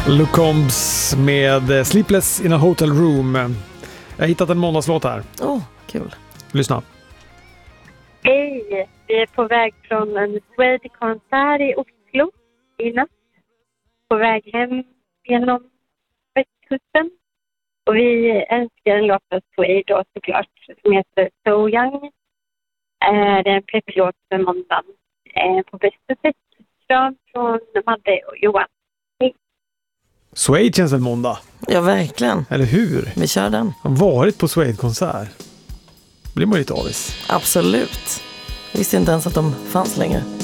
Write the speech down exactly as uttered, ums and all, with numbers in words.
Luke Combs med Sleepless in a Hotel Room. Jag har hittat en måndagslåt här. Åh, oh, kul. Lyssna. Hej, vi är på väg från en Suede-konsert i Oslo i natt. På väg hem genom västkusten. Och vi älskar en låt av Suede då, såklart, som heter So Young. Eh, det är en peppig låt för måndagen. Eh, på bästa sätt. Kram från Madde och Johan. Hej. Suede känns en måndag. Ja, verkligen. Eller hur? Vi kör den. Jag har varit på Suede-konsert. Blir man lite avis. Absolut. Jag visste inte ens att de fanns längre.